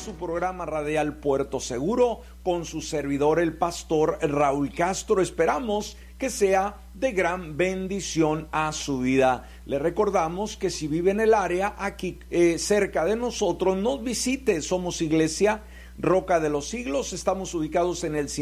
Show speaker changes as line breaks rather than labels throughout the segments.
su programa radial Puerto Seguro con su servidor el pastor Raúl Castro. Esperamos que sea de gran bendición a su vida. Le recordamos que si vive en el área aquí cerca de nosotros, nos visite. Somos Iglesia Roca de los Siglos. Estamos ubicados en el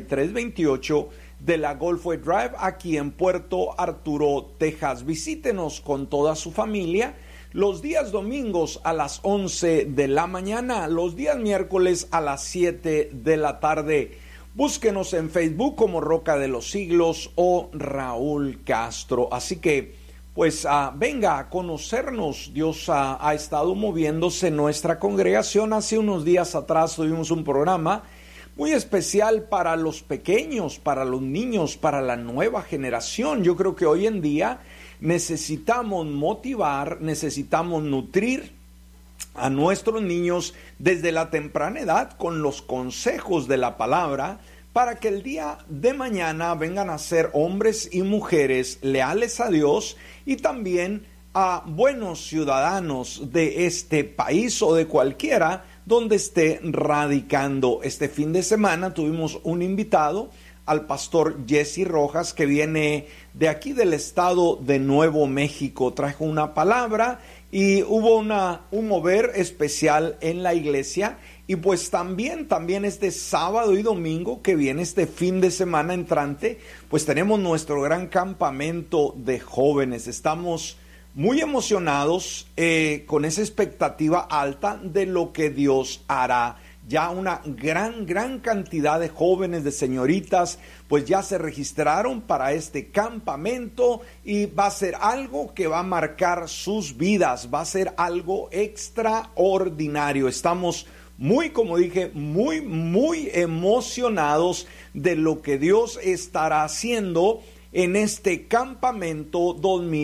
5328 de la Gulfway Drive, aquí en Puerto Arturo, Texas. Visítenos con toda su familia los días domingos a las 11 de la mañana, los días miércoles a las 7 de la tarde. Búsquenos en Facebook como Roca de los Siglos o Raúl Castro. Así que, pues, venga a conocernos. Dios ha estado moviéndose en nuestra congregación. Hace unos días atrás tuvimos un programa muy especial para los pequeños, para los niños, para la nueva generación. Yo creo que hoy en día necesitamos motivar, necesitamos nutrir a nuestros niños desde la temprana edad con los consejos de la palabra, para que el día de mañana vengan a ser hombres y mujeres leales a Dios y también a buenos ciudadanos de este país o de cualquiera donde esté radicando. Este fin de semana tuvimos un invitado, al pastor Jesse Rojas, que viene de aquí del estado de Nuevo México. Trajo una palabra y hubo un mover especial en la iglesia. Y pues también este sábado y domingo que viene, este fin de semana entrante, pues tenemos nuestro gran campamento de jóvenes. Estamos muy emocionados con esa expectativa alta de lo que Dios hará. Ya una gran cantidad de jóvenes, de señoritas, pues ya se registraron para este campamento y va a ser algo que va a marcar sus vidas, va a ser algo extraordinario. Estamos muy, como dije, muy emocionados de lo que Dios estará haciendo en este campamento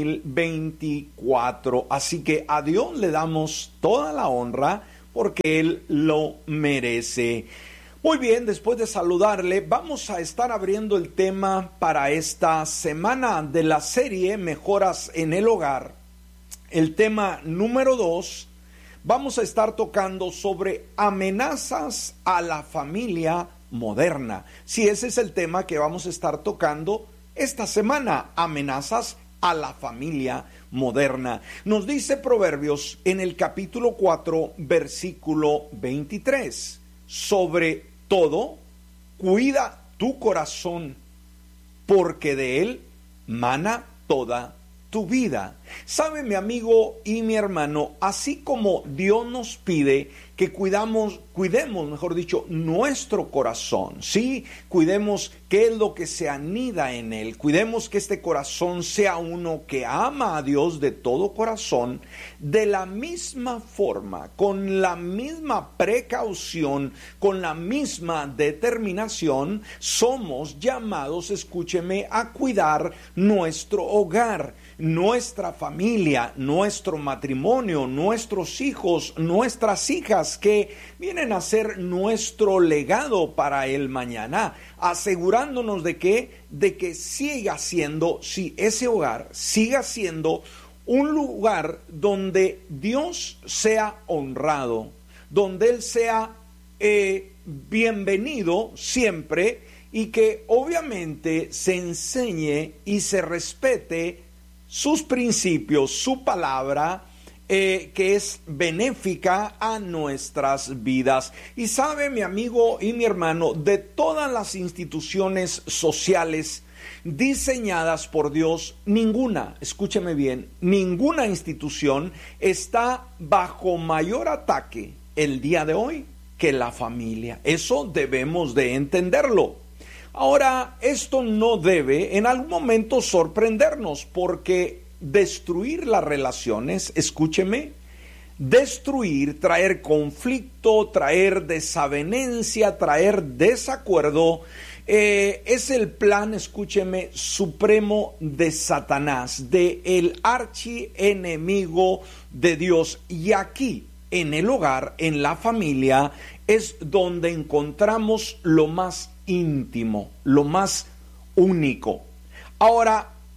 2024. Así que a Dios le damos toda la honra, porque Él lo merece. Muy bien, después de saludarle, vamos a estar abriendo el tema para esta semana de la serie Mejoras en el Hogar. El tema número 2, vamos a estar tocando sobre amenazas a la familia moderna. Sí, ese es el tema que vamos a estar tocando esta semana, amenazas a la familia moderna. Nos dice Proverbios en el capítulo 4, versículo 23, sobre todo, cuida tu corazón, porque de él mana toda tu vida. ¿Sabe, mi amigo y mi hermano? Así como Dios nos pide que cuidemos, mejor dicho, nuestro corazón, ¿sí? Cuidemos qué es lo que se anida en él. Cuidemos que este corazón sea uno que ama a Dios de todo corazón. De la misma forma, con la misma precaución, con la misma determinación, somos llamados, escúcheme, a cuidar nuestro hogar, nuestra familia, nuestro matrimonio, nuestros hijos, nuestras hijas, que vienen a ser nuestro legado para el mañana, asegurándonos de que siga siendo, si ese hogar siga siendo un lugar donde Dios sea honrado, donde Él sea bienvenido siempre, y que obviamente se enseñe y se respete sus principios, su palabra, que es benéfica a nuestras vidas. Y sabe, mi amigo y mi hermano, de todas las instituciones sociales diseñadas por Dios, ninguna, escúcheme bien, ninguna institución está bajo mayor ataque el día de hoy que la familia. Eso debemos de entenderlo. Ahora, esto no debe en algún momento sorprendernos, porque destruir las relaciones, escúcheme, destruir, traer conflicto, traer desavenencia, traer desacuerdo, es el plan, escúcheme, supremo de Satanás, de el archienemigo de Dios. Y aquí, en el hogar, en la familia, es donde encontramos lo más íntimo, lo más único. Ahora,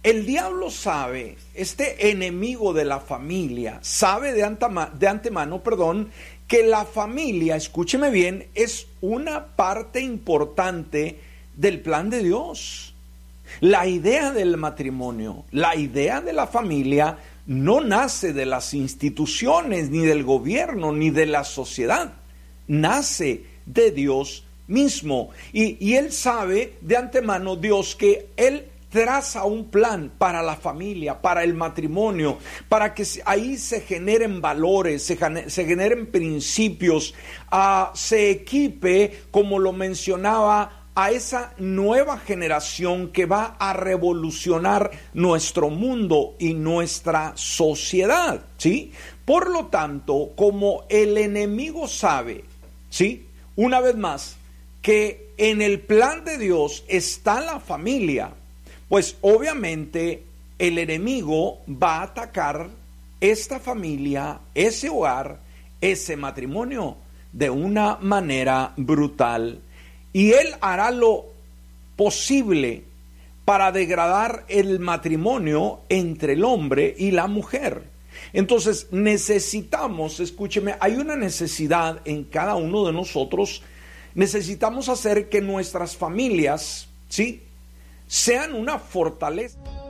el diablo sabe, este enemigo de la familia, sabe de antemano, que la familia, escúcheme bien, es una parte importante del plan de Dios. La idea del matrimonio, la idea de la familia no nace de las instituciones, ni del gobierno, ni de la sociedad. Nace de Dios mismo. Y Él sabe de antemano, Dios, que Él traza un plan para la familia, para el matrimonio, para que ahí se generen valores, se generen principios, se equipe, como lo mencionaba, a esa nueva generación que va a revolucionar nuestro mundo y nuestra sociedad, ¿sí? Por lo tanto, como el enemigo sabe, ¿sí? Una vez más, que en el plan de Dios está la familia, pues obviamente el enemigo va a atacar esta familia, ese hogar, ese matrimonio de una manera brutal. Y él hará lo posible para degradar el matrimonio entre el hombre y la mujer. Entonces necesitamos, escúcheme, hay una necesidad en cada uno de nosotros. Necesitamos hacer que nuestras familias, ¿sí?, sean una fortaleza.